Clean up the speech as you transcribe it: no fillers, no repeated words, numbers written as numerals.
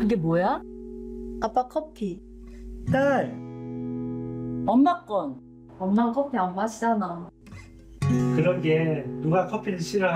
그게 뭐야? 아빠 커피. 딸, 엄마 건. 엄마 커피 안 마시잖아. 그러게 누가 커피를 싫어하지?